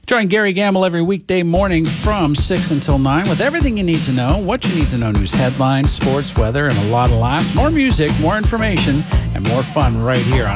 Join Gary Gamble every weekday morning from 6 until 9 with everything you need to know, what you need to know, news headlines, sports, weather, and a lot of laughs, more music, more information, and more fun right here on